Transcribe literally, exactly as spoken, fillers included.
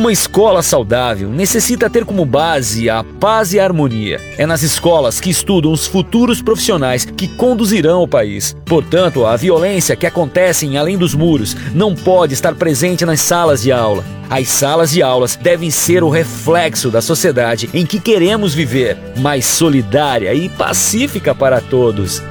Uma escola saudável necessita ter como base a paz e a harmonia. É nas escolas que estudam os futuros profissionais que conduzirão o país. Portanto, a violência que acontece além dos muros não pode estar presente nas salas de aula. As salas de aulas devem ser o reflexo da sociedade em que queremos viver, mais solidária e pacífica para todos.